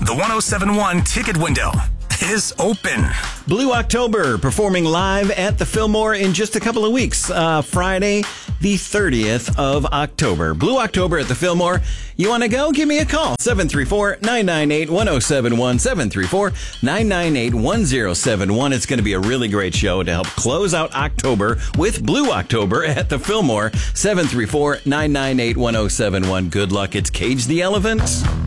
The 1071 ticket window is open. Blue October performing live at the Fillmore in just a couple of weeks. Friday, the 30th of October. Blue October at the Fillmore. You want to go? Give me a call. 734-998-1071. 734-998-1071. It's going to be a really great show to help close out October with Blue October at the Fillmore. 734-998-1071. Good luck. It's Cage the Elephant.